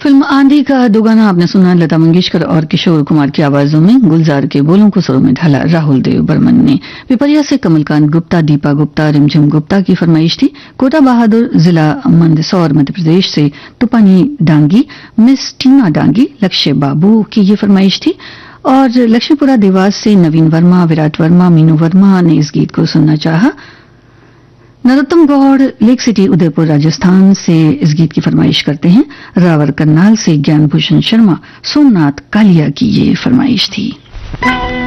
Film आंधी का दो गाना आपने सुना लता मंगेशकर और किशोर कुमार की आवाजों में। गुलजार के बोलों को सुरों में ढाला राहुल देव बर्मन ने। पिपरिया से कमलकांत गुप्ता, दीपा गुप्ता, रिमझिम गुप्ता की फरमाइश थी। कोटा बहादुर, जिला मंदसौर, मध्य प्रदेश से तुपानी डांगी, मिस टीमा डांगी, लक्ष्य बाबू की ये फरमाइश थी। और लक्ष्मीपुरा देवास से नवीन वर्मा, विराट वर्मा, मीनू वर्मा ने इस गीत को सुनना चाहा। नरोत्तम गौड़ लेक सिटी उदयपुर राजस्थान से इस गीत की फरमाइश करते हैं। रावर करनाल से ज्ञानभूषण शर्मा, सोमनाथ कालिया की ये फरमाइश थी।